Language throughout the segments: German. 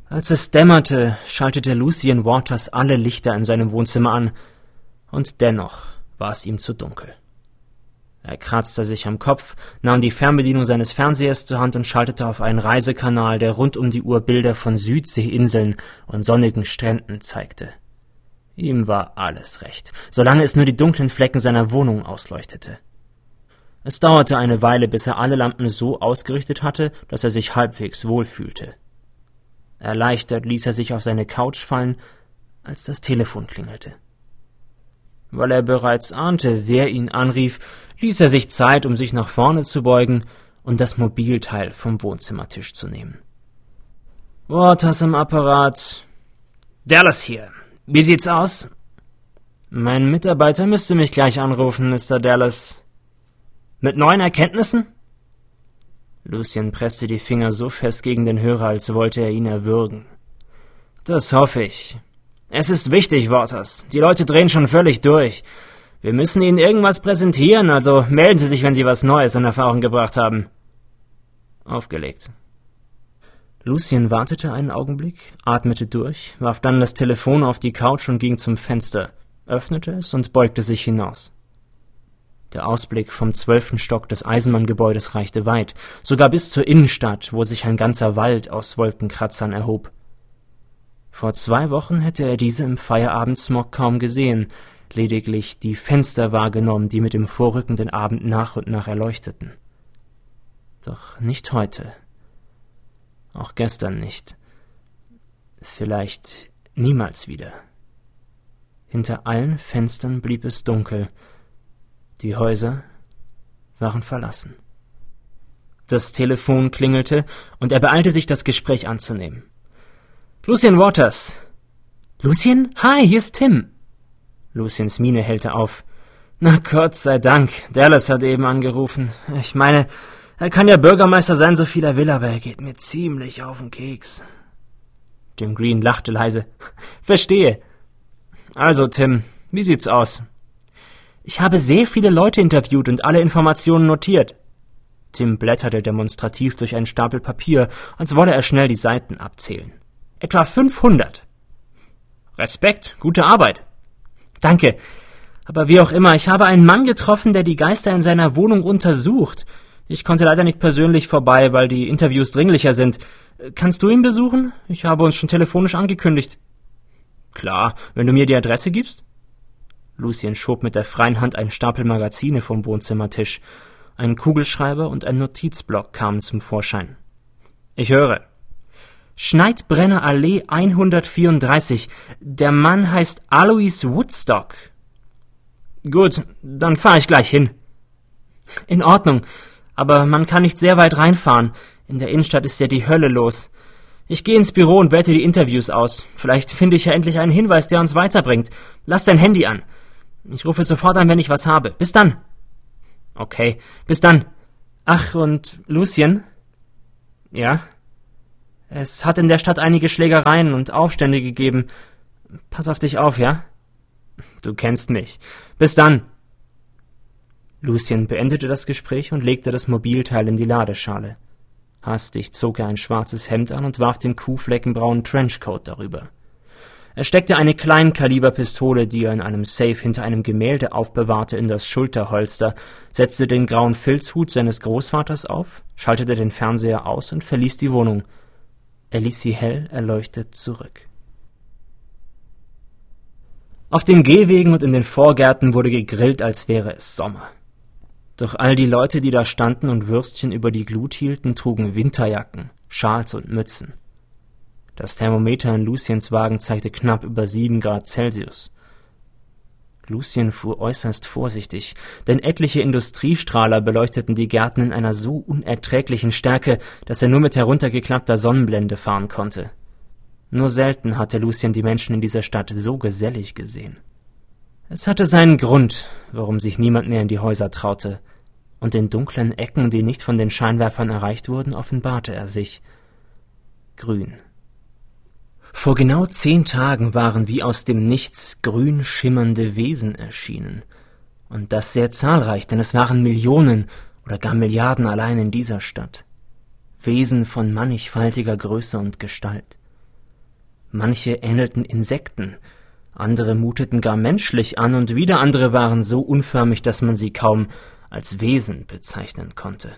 Als es dämmerte, schaltete Lucien Waters alle Lichter in seinem Wohnzimmer an, und dennoch war es ihm zu dunkel. Er kratzte sich am Kopf, nahm die Fernbedienung seines Fernsehers zur Hand und schaltete auf einen Reisekanal, der rund um die Uhr Bilder von Südseeinseln und sonnigen Stränden zeigte. Ihm war alles recht, solange es nur die dunklen Flecken seiner Wohnung ausleuchtete. Es dauerte eine Weile, bis er alle Lampen so ausgerichtet hatte, dass er sich halbwegs wohlfühlte. Erleichtert ließ er sich auf seine Couch fallen, als das Telefon klingelte. Weil er bereits ahnte, wer ihn anrief, ließ er sich Zeit, um sich nach vorne zu beugen und das Mobilteil vom Wohnzimmertisch zu nehmen. »Waters am Apparat. Dallas hier. Wie sieht's aus?« »Mein Mitarbeiter müsste mich gleich anrufen, Mr. Dallas.« »Mit neuen Erkenntnissen?« Lucien presste die Finger so fest gegen den Hörer, als wollte er ihn erwürgen. »Das hoffe ich. Es ist wichtig, Waters. Die Leute drehen schon völlig durch. Wir müssen ihnen irgendwas präsentieren, also melden Sie sich, wenn Sie was Neues in Erfahrung gebracht haben.« Aufgelegt. Lucien wartete einen Augenblick, atmete durch, warf dann das Telefon auf die Couch und ging zum Fenster, öffnete es und beugte sich hinaus. Der Ausblick vom 12. Stock des Eisenbahngebäudes reichte weit, sogar bis zur Innenstadt, wo sich ein ganzer Wald aus Wolkenkratzern erhob. Vor 2 Wochen hätte er diese im Feierabendsmog kaum gesehen, lediglich die Fenster wahrgenommen, die mit dem vorrückenden Abend nach und nach erleuchteten. Doch nicht heute. Auch gestern nicht. Vielleicht niemals wieder. Hinter allen Fenstern blieb es dunkel. Die Häuser waren verlassen. Das Telefon klingelte, und er beeilte sich, das Gespräch anzunehmen. »Lucien Waters!« »Lucien? Hi, hier ist Tim!« Luciens Miene hellte auf. »Na Gott sei Dank, Dallas hat eben angerufen. Ich meine, er kann ja Bürgermeister sein, so viel er will, aber er geht mir ziemlich auf den Keks.« Jim Green lachte leise. »Verstehe. Also, Tim, wie sieht's aus?« »Ich habe sehr viele Leute interviewt und alle Informationen notiert.« Tim blätterte demonstrativ durch einen Stapel Papier, als wolle er schnell die Seiten abzählen. »Etwa 500. »Respekt, gute Arbeit.« »Danke. Aber wie auch immer, ich habe einen Mann getroffen, der die Geister in seiner Wohnung untersucht. Ich konnte leider nicht persönlich vorbei, weil die Interviews dringlicher sind. Kannst du ihn besuchen? Ich habe uns schon telefonisch angekündigt.« »Klar, wenn du mir die Adresse gibst.« Lucien schob mit der freien Hand einen Stapel Magazine vom Wohnzimmertisch. Ein Kugelschreiber und ein Notizblock kamen zum Vorschein. »Ich höre.« »Schneidbrenner Allee 134. Der Mann heißt Alois Woodstock.« »Gut, dann fahre ich gleich hin.« »In Ordnung, aber man kann nicht sehr weit reinfahren. In der Innenstadt ist ja die Hölle los. Ich gehe ins Büro und werte die Interviews aus. Vielleicht finde ich ja endlich einen Hinweis, der uns weiterbringt. Lass dein Handy an. Ich rufe sofort an, wenn ich was habe. Bis dann.« »Okay, bis dann. Ach, und Lucien?« »Ja?« »Es hat in der Stadt einige Schlägereien und Aufstände gegeben. Pass auf dich auf, ja?« »Du kennst mich. Bis dann.« Lucien beendete das Gespräch und legte das Mobilteil in die Ladeschale. Hastig zog er ein schwarzes Hemd an und warf den kuhfleckenbraunen Trenchcoat darüber. Er steckte eine Kleinkaliberpistole, die er in einem Safe hinter einem Gemälde aufbewahrte, in das Schulterholster, setzte den grauen Filzhut seines Großvaters auf, schaltete den Fernseher aus und verließ die Wohnung. Er ließ sie hell erleuchtet zurück. Auf den Gehwegen und in den Vorgärten wurde gegrillt, als wäre es Sommer. Doch all die Leute, die da standen und Würstchen über die Glut hielten, trugen Winterjacken, Schals und Mützen. Das Thermometer in Luciens Wagen zeigte knapp über 7 Grad Celsius. Lucien fuhr äußerst vorsichtig, denn etliche Industriestrahler beleuchteten die Gärten in einer so unerträglichen Stärke, dass er nur mit heruntergeklappter Sonnenblende fahren konnte. Nur selten hatte Lucien die Menschen in dieser Stadt so gesellig gesehen. Es hatte seinen Grund, warum sich niemand mehr in die Häuser traute, und in dunklen Ecken, die nicht von den Scheinwerfern erreicht wurden, offenbarte er sich. Grün. Vor genau 10 Tagen waren wie aus dem Nichts grün schimmernde Wesen erschienen. Und das sehr zahlreich, denn es waren Millionen oder gar Milliarden allein in dieser Stadt. Wesen von mannigfaltiger Größe und Gestalt. Manche ähnelten Insekten, andere muteten gar menschlich an und wieder andere waren so unförmig, dass man sie kaum als Wesen bezeichnen konnte.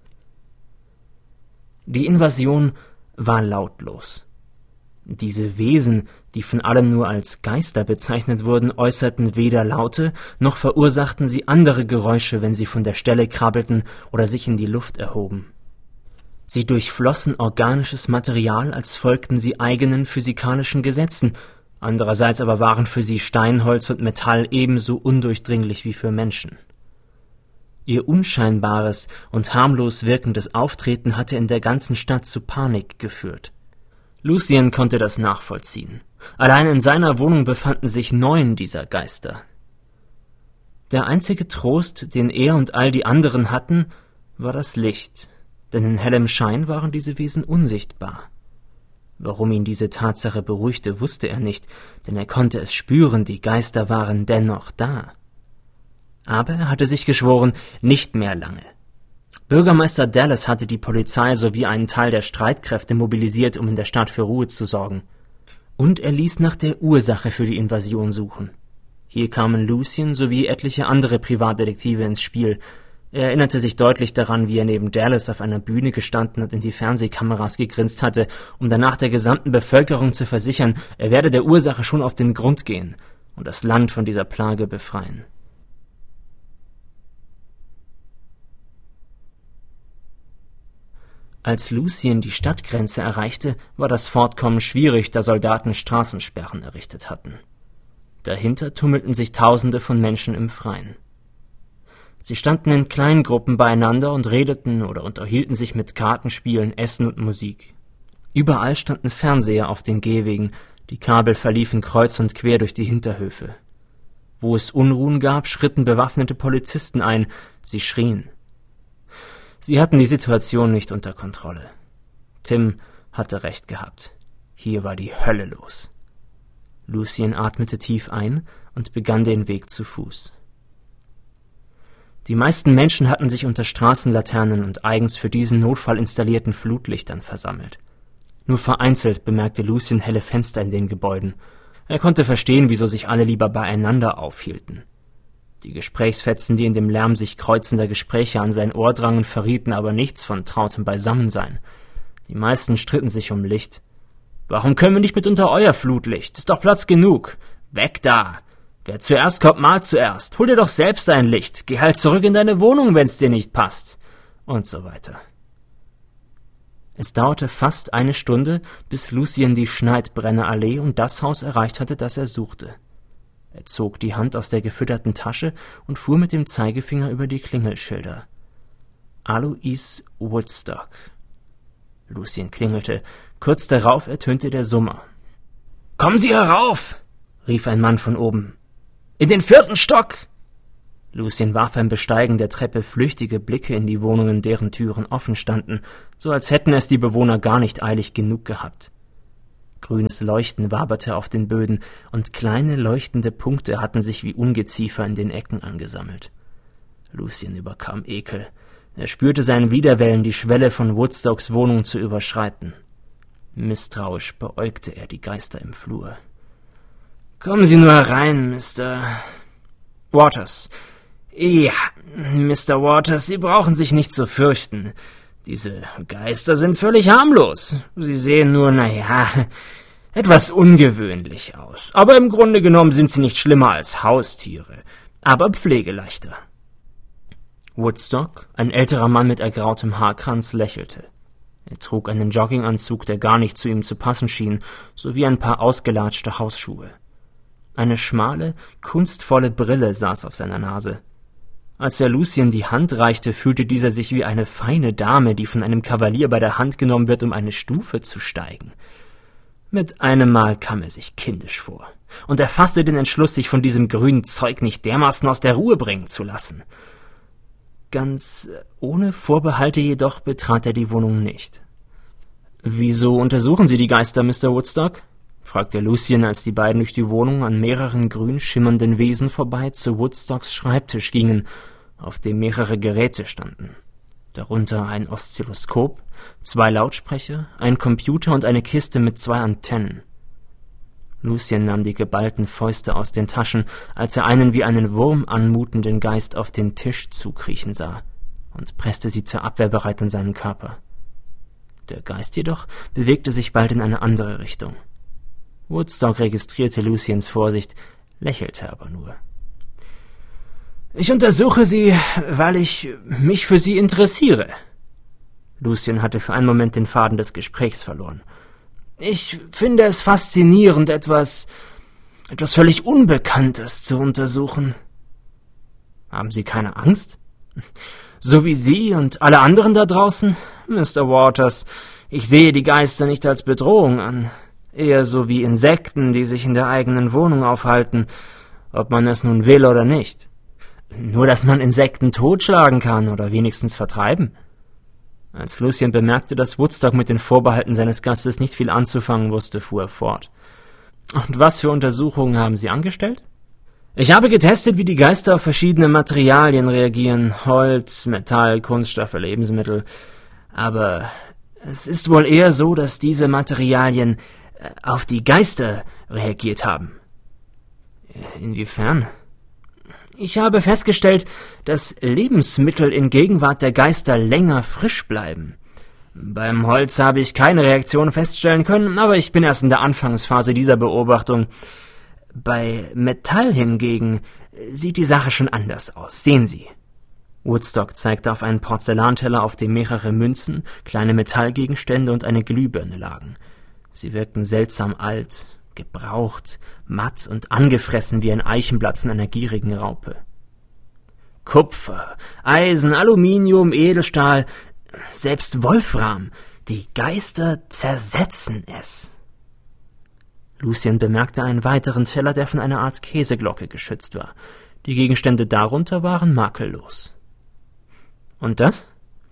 Die Invasion war lautlos. Diese Wesen, die von allen nur als Geister bezeichnet wurden, äußerten weder Laute, noch verursachten sie andere Geräusche, wenn sie von der Stelle krabbelten oder sich in die Luft erhoben. Sie durchflossen organisches Material, als folgten sie eigenen physikalischen Gesetzen, andererseits aber waren für sie Stein, Holz und Metall ebenso undurchdringlich wie für Menschen. Ihr unscheinbares und harmlos wirkendes Auftreten hatte in der ganzen Stadt zu Panik geführt. Lucien konnte das nachvollziehen. Allein in seiner Wohnung befanden sich 9 dieser Geister. Der einzige Trost, den er und all die anderen hatten, war das Licht, denn in hellem Schein waren diese Wesen unsichtbar. Warum ihn diese Tatsache beruhigte, wusste er nicht, denn er konnte es spüren, die Geister waren dennoch da. Aber er hatte sich geschworen, nicht mehr lange. Bürgermeister Dallas hatte die Polizei sowie einen Teil der Streitkräfte mobilisiert, um in der Stadt für Ruhe zu sorgen. Und er ließ nach der Ursache für die Invasion suchen. Hier kamen Lucien sowie etliche andere Privatdetektive ins Spiel. Er erinnerte sich deutlich daran, wie er neben Dallas auf einer Bühne gestanden und in die Fernsehkameras gegrinst hatte, um danach der gesamten Bevölkerung zu versichern, er werde der Ursache schon auf den Grund gehen und das Land von dieser Plage befreien. Als Lucien die Stadtgrenze erreichte, war das Fortkommen schwierig, da Soldaten Straßensperren errichtet hatten. Dahinter tummelten sich Tausende von Menschen im Freien. Sie standen in kleinen Gruppen beieinander und redeten oder unterhielten sich mit Kartenspielen, Essen und Musik. Überall standen Fernseher auf den Gehwegen, die Kabel verliefen kreuz und quer durch die Hinterhöfe. Wo es Unruhen gab, schritten bewaffnete Polizisten ein, sie schrien. Sie hatten die Situation nicht unter Kontrolle. Tim hatte recht gehabt. Hier war die Hölle los. Lucien atmete tief ein und begann den Weg zu Fuß. Die meisten Menschen hatten sich unter Straßenlaternen und eigens für diesen Notfall installierten Flutlichtern versammelt. Nur vereinzelt bemerkte Lucien helle Fenster in den Gebäuden. Er konnte verstehen, wieso sich alle lieber beieinander aufhielten. Die Gesprächsfetzen, die in dem Lärm sich kreuzender Gespräche an sein Ohr drangen, verrieten aber nichts von trautem Beisammensein. Die meisten stritten sich um Licht. »Warum können wir nicht mit unter euer Flutlicht? Ist doch Platz genug. Weg da! Wer zuerst kommt, mal zuerst. Hol dir doch selbst ein Licht. Geh halt zurück in deine Wohnung, wenn's dir nicht passt.« Und so weiter. Es dauerte fast eine Stunde, bis Lucien die Schneidbrennerallee und das Haus erreicht hatte, das er suchte. Er zog die Hand aus der gefütterten Tasche und fuhr mit dem Zeigefinger über die Klingelschilder. Alois Woodstock. Lucien klingelte. Kurz darauf ertönte der Summer. »Kommen Sie herauf!« rief ein Mann von oben. »In den 4. Stock!« Lucien warf beim Besteigen der Treppe flüchtige Blicke in die Wohnungen, deren Türen offen standen, so als hätten es die Bewohner gar nicht eilig genug gehabt. Grünes Leuchten waberte auf den Böden, und kleine leuchtende Punkte hatten sich wie Ungeziefer in den Ecken angesammelt. Lucien überkam Ekel. Er spürte seinen Widerwillen, die Schwelle von Woodstocks Wohnung zu überschreiten. Misstrauisch beäugte er die Geister im Flur. »Kommen Sie nur herein, Mr. Waters. Ja, Mr. Waters, Sie brauchen sich nicht zu fürchten. Diese Geister sind völlig harmlos. Sie sehen nur, etwas ungewöhnlich aus. Aber im Grunde genommen sind sie nicht schlimmer als Haustiere, aber pflegeleichter.« Woodstock, ein älterer Mann mit ergrautem Haarkranz, lächelte. Er trug einen Jogginganzug, der gar nicht zu ihm zu passen schien, sowie ein paar ausgelatschte Hausschuhe. Eine schmale, kunstvolle Brille saß auf seiner Nase. Als er Lucien die Hand reichte, fühlte dieser sich wie eine feine Dame, die von einem Kavalier bei der Hand genommen wird, um eine Stufe zu steigen. Mit einem Mal kam er sich kindisch vor, und er fasste den Entschluss, sich von diesem grünen Zeug nicht dermaßen aus der Ruhe bringen zu lassen. Ganz ohne Vorbehalte jedoch betrat er die Wohnung nicht. »Wieso untersuchen Sie die Geister, Mr. Woodstock?« fragte Lucien, als die beiden durch die Wohnung an mehreren grün schimmernden Wesen vorbei zu Woodstocks Schreibtisch gingen, auf dem mehrere Geräte standen. Darunter ein Oszilloskop, 2 Lautsprecher, ein Computer und eine Kiste mit 2 Antennen. Lucien nahm die geballten Fäuste aus den Taschen, als er einen wie einen Wurm anmutenden Geist auf den Tisch zukriechen sah, und presste sie zur Abwehr bereit an seinen Körper. Der Geist jedoch bewegte sich bald in eine andere Richtung. Woodstock registrierte Luciens Vorsicht, lächelte aber nur. »Ich untersuche Sie, weil ich mich für Sie interessiere.« Lucien hatte für einen Moment den Faden des Gesprächs verloren. »Ich finde es faszinierend, etwas völlig Unbekanntes zu untersuchen.« »Haben Sie keine Angst?« »So wie Sie und alle anderen da draußen, Mr. Waters. Ich sehe die Geister nicht als Bedrohung an, eher so wie Insekten, die sich in der eigenen Wohnung aufhalten, ob man es nun will oder nicht. Nur, dass man Insekten totschlagen kann oder wenigstens vertreiben.« Als Lucien bemerkte, dass Woodstock mit den Vorbehalten seines Gastes nicht viel anzufangen wusste, fuhr er fort. »Und was für Untersuchungen haben Sie angestellt?« »Ich habe getestet, wie die Geister auf verschiedene Materialien reagieren, Holz, Metall, Kunststoffe, Lebensmittel. Aber es ist wohl eher so, dass diese Materialien auf die Geister reagiert haben.« »Inwiefern?« »Ich habe festgestellt, dass Lebensmittel in Gegenwart der Geister länger frisch bleiben. Beim Holz habe ich keine Reaktion feststellen können, aber ich bin erst in der Anfangsphase dieser Beobachtung. Bei Metall hingegen sieht die Sache schon anders aus. Sehen Sie.« Woodstock zeigte auf einen Porzellanteller, auf dem mehrere Münzen, kleine Metallgegenstände und eine Glühbirne lagen. Sie wirkten seltsam alt, gebraucht, matt und angefressen wie ein Eichenblatt von einer gierigen Raupe. Kupfer, Eisen, Aluminium, Edelstahl, selbst Wolfram, die Geister zersetzen es. Lucien bemerkte einen weiteren Teller, der von einer Art Käseglocke geschützt war. Die Gegenstände darunter waren makellos. Und das?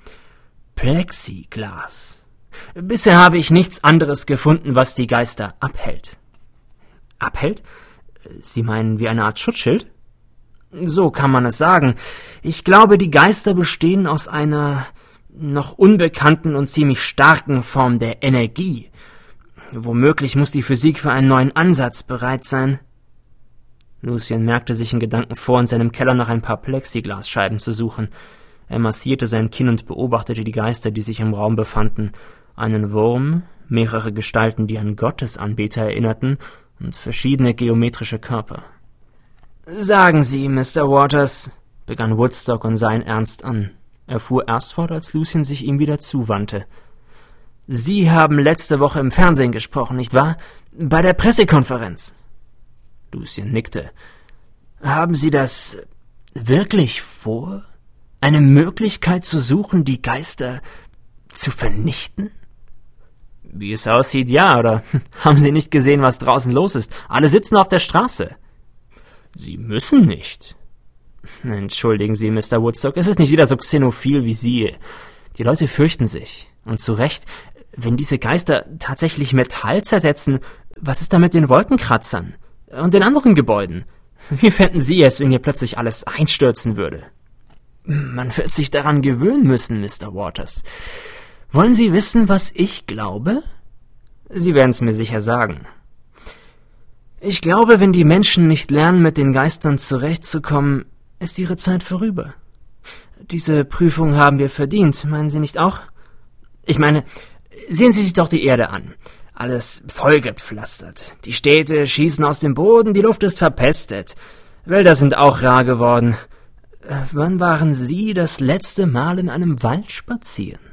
Plexiglas. Bisher habe ich nichts anderes gefunden, was die Geister abhält. Abhält? Sie meinen wie eine Art Schutzschild? So kann man es sagen. Ich glaube, die Geister bestehen aus einer noch unbekannten und ziemlich starken Form der Energie. Womöglich muss die Physik für einen neuen Ansatz bereit sein. Lucien merkte sich in Gedanken vor, in seinem Keller nach ein paar Plexiglasscheiben zu suchen. Er massierte sein Kinn und beobachtete die Geister, die sich im Raum befanden. Einen Wurm, mehrere Gestalten, die an Gottesanbeter erinnerten, und verschiedene geometrische Körper. »Sagen Sie, Mr. Waters«, begann Woodstock und sah ihn ernst an. Er fuhr erst fort, als Lucien sich ihm wieder zuwandte. »Sie haben letzte Woche im Fernsehen gesprochen, nicht wahr? Bei der Pressekonferenz.« Lucien nickte. »Haben Sie das wirklich vor? Eine Möglichkeit zu suchen, die Geister zu vernichten?« »Wie es aussieht, ja, oder haben Sie nicht gesehen, was draußen los ist? Alle sitzen auf der Straße.« »Sie müssen nicht.« »Entschuldigen Sie, Mr. Woodstock, es ist nicht jeder so xenophil wie Sie. Die Leute fürchten sich. Und zu Recht, wenn diese Geister tatsächlich Metall zersetzen, was ist da mit den Wolkenkratzern und den anderen Gebäuden? Wie fänden Sie es, wenn hier plötzlich alles einstürzen würde?« »Man wird sich daran gewöhnen müssen, Mr. Waters. Wollen Sie wissen, was ich glaube?« »Sie werden es mir sicher sagen.« »Ich glaube, wenn die Menschen nicht lernen, mit den Geistern zurechtzukommen, ist ihre Zeit vorüber. Diese Prüfung haben wir verdient, meinen Sie nicht auch? Ich meine, sehen Sie sich doch die Erde an. Alles vollgepflastert. Die Städte schießen aus dem Boden, die Luft ist verpestet. Wälder sind auch rar geworden. Wann waren Sie das letzte Mal in einem Wald spazieren?«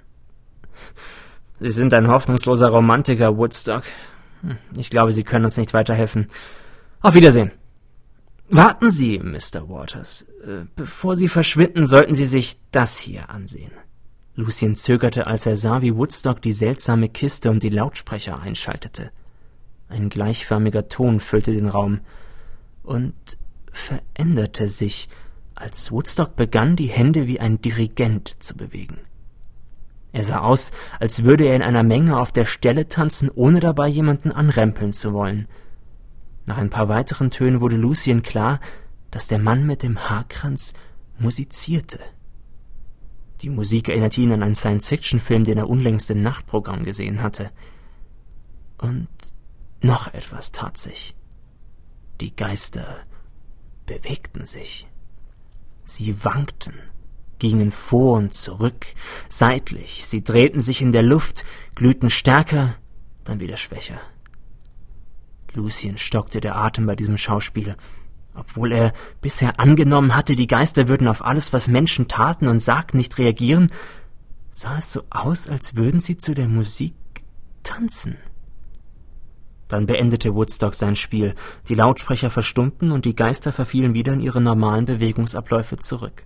»Sie sind ein hoffnungsloser Romantiker, Woodstock. Ich glaube, Sie können uns nicht weiterhelfen. Auf Wiedersehen.« »Warten Sie, Mr. Waters. Bevor Sie verschwinden, sollten Sie sich das hier ansehen.« Lucien zögerte, als er sah, wie Woodstock die seltsame Kiste und die Lautsprecher einschaltete. Ein gleichförmiger Ton füllte den Raum und veränderte sich, als Woodstock begann, die Hände wie ein Dirigent zu bewegen. Er sah aus, als würde er in einer Menge auf der Stelle tanzen, ohne dabei jemanden anrempeln zu wollen. Nach ein paar weiteren Tönen wurde Lucien klar, dass der Mann mit dem Haarkranz musizierte. Die Musik erinnerte ihn an einen Science-Fiction-Film, den er unlängst im Nachtprogramm gesehen hatte. Und Noch etwas tat sich. Die Geister bewegten sich. Sie wankten, gingen vor und zurück, seitlich, sie drehten sich in der Luft, glühten stärker, dann wieder schwächer. Lucien stockte der Atem bei diesem Schauspiel. Obwohl er bisher angenommen hatte, die Geister würden auf alles, was Menschen taten und sagten, nicht reagieren, sah es so aus, als würden sie zu der Musik tanzen. Dann beendete Woodstock sein Spiel, die Lautsprecher verstummten und die Geister verfielen wieder in ihre normalen Bewegungsabläufe zurück.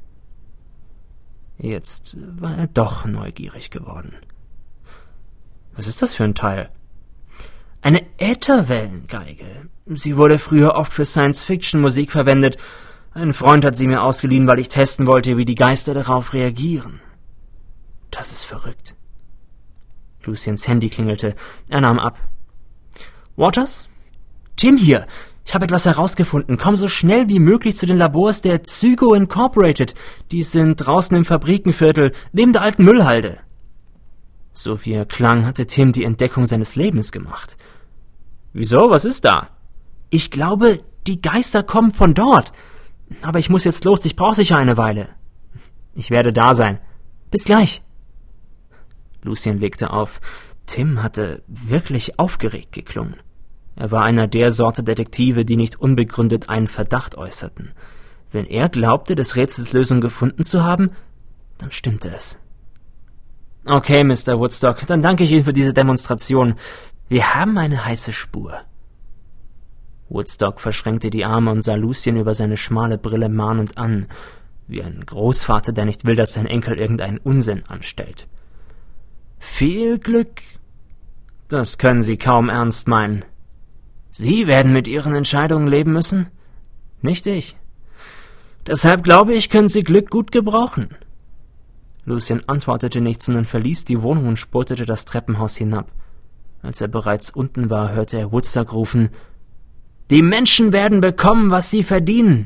Jetzt war er doch neugierig geworden. Was ist das für ein Teil? Eine Ätherwellengeige. Sie wurde früher oft für Science-Fiction-Musik verwendet. Ein Freund hat sie mir ausgeliehen, weil ich testen wollte, wie die Geister darauf reagieren. Das ist verrückt. Luciens Handy klingelte. Er nahm ab. Waters? Tim hier. Ich habe etwas herausgefunden. Komm so schnell wie möglich zu den Labors der Zygo Incorporated. Die sind draußen im Fabrikenviertel, neben der alten Müllhalde. So wie er klang, hatte Tim die Entdeckung seines Lebens gemacht. Wieso? Was ist da? Ich glaube, die Geister kommen von dort. Aber ich muss jetzt los, ich brauche sicher eine Weile. Ich werde da sein. Bis gleich. Lucien legte auf. Tim hatte wirklich aufgeregt geklungen. Er war einer der Sorte Detektive, die nicht unbegründet einen Verdacht äußerten. Wenn er glaubte, des Rätsels Lösung gefunden zu haben, dann stimmte es. Okay, Mr. Woodstock, dann danke ich Ihnen für diese Demonstration. Wir haben eine heiße Spur. Woodstock verschränkte die Arme und sah Lucien über seine schmale Brille mahnend an, wie ein Großvater, der nicht will, dass sein Enkel irgendeinen Unsinn anstellt. Viel Glück. Das können Sie kaum ernst meinen. Sie werden mit Ihren Entscheidungen leben müssen? Nicht ich. Deshalb glaube ich, können Sie Glück gut gebrauchen. Lucien antwortete nichts, sondern verließ die Wohnung und spurtete das Treppenhaus hinab. Als er bereits unten war, hörte er Woodstock rufen: »Die Menschen werden bekommen, was sie verdienen!«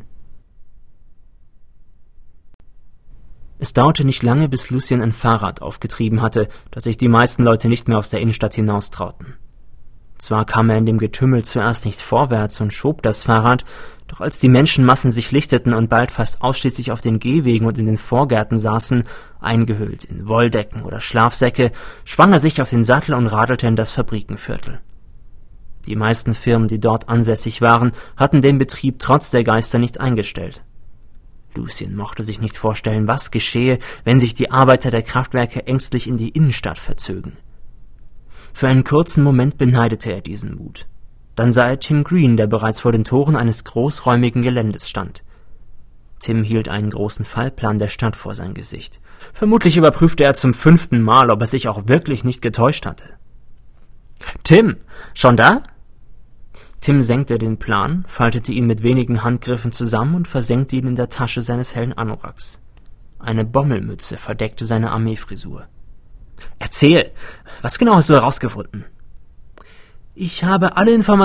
Es dauerte nicht lange, bis Lucien ein Fahrrad aufgetrieben hatte, dass sich die meisten Leute nicht mehr aus der Innenstadt hinaus trauten. Zwar kam er in dem Getümmel zuerst nicht vorwärts und schob das Fahrrad, doch als die Menschenmassen sich lichteten und bald fast ausschließlich auf den Gehwegen und in den Vorgärten saßen, eingehüllt in Wolldecken oder Schlafsäcke, schwang er sich auf den Sattel und radelte in das Fabrikenviertel. Die meisten Firmen, die dort ansässig waren, hatten den Betrieb trotz der Geister nicht eingestellt. Lucien mochte sich nicht vorstellen, was geschehe, wenn sich die Arbeiter der Kraftwerke ängstlich in die Innenstadt verzögen. Für einen kurzen Moment beneidete er diesen Mut. Dann sah er Tim Green, der bereits vor den Toren eines großräumigen Geländes stand. Tim hielt einen großen Fallplan der Stadt vor sein Gesicht. Vermutlich überprüfte er zum 5. Mal, ob er sich auch wirklich nicht getäuscht hatte. »Tim, schon da?« Tim senkte den Plan, faltete ihn mit wenigen Handgriffen zusammen und versenkte ihn in der Tasche seines hellen Anoraks. Eine Bommelmütze verdeckte seine Armeefrisur. »Erzähl, was genau hast du herausgefunden?« »Ich habe alle Informationen